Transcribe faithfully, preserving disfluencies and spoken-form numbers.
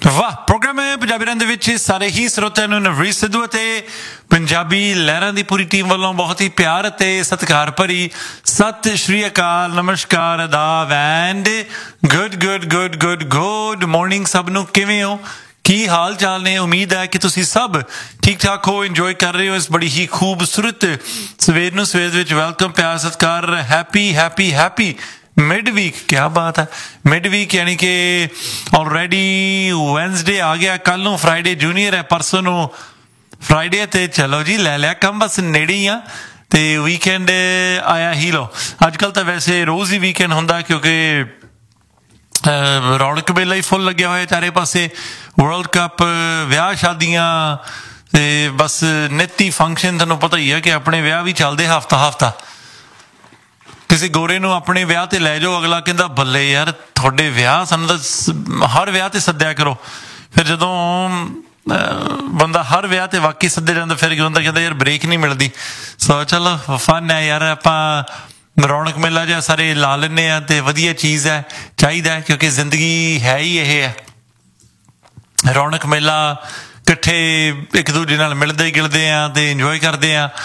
ਵਾਹ ਪ੍ਰੋਗਰਾਮ ਹੈ ਪੰਜਾਬੀ ਰਨ ਦੇ ਵਿੱਚ ਸਾਰੇ ਹੀ ਸਰੋਤਿਆਂ ਨੂੰ ਨਵਰੀਤ ਸਿੱਧੂ ਅਤੇ ਪੰਜਾਬੀ ਲਹਿਰਾਂ ਦੀ ਪੂਰੀ ਟੀਮ ਵੱਲੋਂ ਬਹੁਤ ਹੀ ਪਿਆਰ ਅਤੇ ਸਤਿਕਾਰ ਭਰੀ ਸਤਿ ਸ਼੍ਰੀ ਅਕਾਲ, ਨਮਸਕਾਰ, ਆਦਾਬ and good good good good good morning ਸਭ ਨੂੰ। ਕਿਵੇਂ ਹੋ, ਕੀ ਹਾਲ ਚਾਲ ਨੇ? ਉਮੀਦ ਹੈ ਕਿ ਤੁਸੀਂ ਸਭ ਠੀਕ ਠਾਕ ਹੋ, ਇੰਜੋਏ ਕਰ ਰਹੇ ਹੋ ਇਸ ਬੜੀ ਹੀ ਖੂਬਸੂਰਤ ਸਵੇਰ ਨੂੰ। ਸਵੇਰ ਵਿੱਚ ਵੈਲਕਮ, ਪਿਆਰ, ਸਤਿਕਾਰ, happy happy happy mid week. ਕਿਆ ਬਾਤ ਹੈ, ਮਿਡ ਵੀਕ ਯਾਨੀ ਕਿ ਆਲਰੇਡੀ ਵੈਨਸਡੇ ਆ ਗਿਆ, ਕੱਲ੍ਹ ਨੂੰ ਫਰਾਈਡੇ ਜੂਨੀਅਰ ਹੈ, ਪਰਸੋਂ ਨੂੰ ਫਰਾਈਡੇ। ਅਤੇ ਚਲੋ ਜੀ ਲੈ ਲਿਆ ਕੰਮ, ਬਸ ਨੇੜੇ ਹੀ ਆ ਅਤੇ ਵੀਕਐਂਡ ਆਇਆ ਹੀ ਲਓ। ਅੱਜ ਕੱਲ੍ਹ ਤਾਂ ਵੈਸੇ ਰੋਜ਼ ਹੀ ਵੀਕਐਂਡ ਹੁੰਦਾ ਕਿਉਂਕਿ ਰੌਣਕ ਮੇਲਾ ਹੀ ਫੁੱਲ ਲੱਗਿਆ ਹੋਇਆ ਚਾਰੇ ਪਾਸੇ। ਵਰਲਡ ਕੱਪ, ਵਿਆਹ ਸ਼ਾਦੀਆਂ ਅਤੇ ਬਸ ਨਿੱਤ ਹੀ ਫੰਕਸ਼ਨ। ਤੁਹਾਨੂੰ ਪਤਾ ਹੀ ਹੈ ਕਿ ਆਪਣੇ ਵਿਆਹ ਵੀ ਚੱਲਦੇ ਹਫ਼ਤਾ ਹਫ਼ਤਾ। ਕਿਸੇ ਗੋਰੇ ਨੂੰ ਆਪਣੇ ਵਿਆਹ 'ਤੇ ਲੈ ਜਾਓ, ਅਗਲਾ ਕਹਿੰਦਾ ਬੱਲੇ ਯਾਰ ਤੁਹਾਡੇ ਵਿਆਹ, ਸਾਨੂੰ ਤਾਂ ਹਰ ਵਿਆਹ 'ਤੇ ਸੱਦਿਆ ਕਰੋ। ਫਿਰ ਜਦੋਂ ਬੰਦਾ ਹਰ ਵਿਆਹ 'ਤੇ ਵਾਕਈ ਸੱਦਿਆ ਜਾਂਦਾ ਫਿਰ ਬੰਦਾ ਕਹਿੰਦਾ ਯਾਰ ਬ੍ਰੇਕ ਨਹੀਂ ਮਿਲਦੀ। ਸੋ ਚਲੋ ਫਨ ਹੈ ਯਾਰ, ਆਪਾਂ ਰੌਣਕ ਮੇਲਾ ਜਿਹਾ ਸਾਰੇ ਲਾ ਲੈਂਦੇ ਹਾਂ ਅਤੇ ਵਧੀਆ ਚੀਜ਼ ਹੈ, ਚਾਹੀਦਾ, ਕਿਉਂਕਿ ਜ਼ਿੰਦਗੀ ਹੈ ਹੀ ਇਹ ਹੈ ਰੌਣਕ ਮੇਲਾ। ਇਕੱਠੇ ਇੱਕ ਦੂਜੇ ਨਾਲ ਮਿਲਦੇ ਗਿਲਦੇ ਹਾਂ ਅਤੇ ਇੰਜੋਏ ਕਰਦੇ ਹਾਂ।